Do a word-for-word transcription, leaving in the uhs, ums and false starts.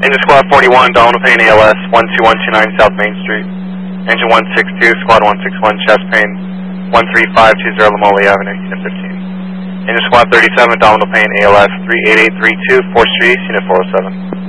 Engine Squad forty-one, Domino Payne A L S, one two one two nine South Main Street. Engine one six two, Squad one six one, Chest Payne, one three five two zero Lamole Avenue, Unit fifteen. Engine Squad thirty-seven, Domino Payne A L S, three eight eight three two, fourth Street, Unit four oh seven.